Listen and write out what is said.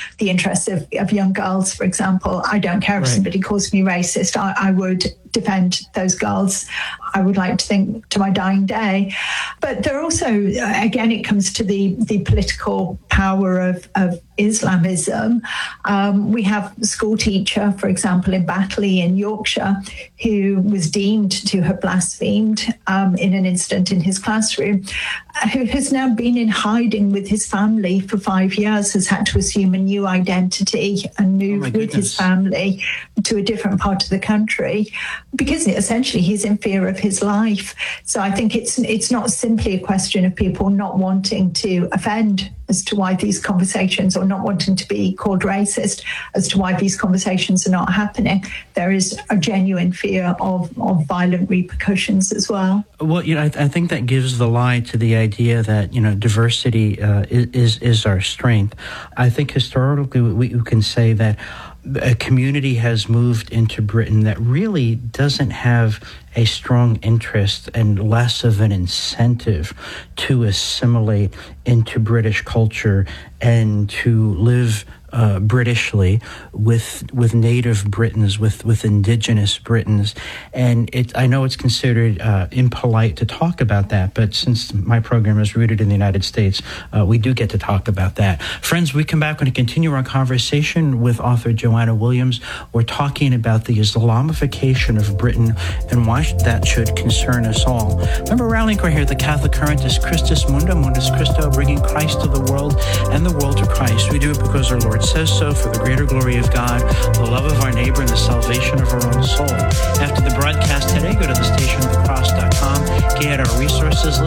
the interests of young girls, for example. I don't care if somebody calls me racist. I would defend those girls. I would like to think to my dying day. But there also, again, it comes to the political power of Islamism. We have a school teacher, for example, in Batley in Yorkshire, who was deemed to have blasphemed in an incident in his classroom, who has now been in hiding with his family for 5 years, has had to assume a new identity and move with his family to a different part of the country, because essentially he's in fear of his life. So I think it's not simply a question of people not wanting to offend as to why these conversations, or not wanting to be called racist as to why these conversations are not happening. There is a genuine fear of violent repercussions as well. Well, I think that gives the lie to the idea that, diversity is our strength. I think historically we can say that a community has moved into Britain that really doesn't have a strong interest and less of an incentive to assimilate into British culture and to live Britishly with native Britons, with indigenous Britons. And I know it's considered impolite to talk about that, but since my program is rooted in the United States, we do get to talk about that. Friends, we come back and continue our conversation with author Joanna Williams. We're talking about the Islamification of Britain and why that should concern us all. Remember, rallying cry here at the Catholic Current is Christus Mundum, Mundus Christo, bringing Christ to the world and the world to Christ. We do it because our Lord says so, for the greater glory of God, the love of our neighbor, and the salvation of our own soul. After the broadcast today, go to thestationofthecross.com, get our resources list,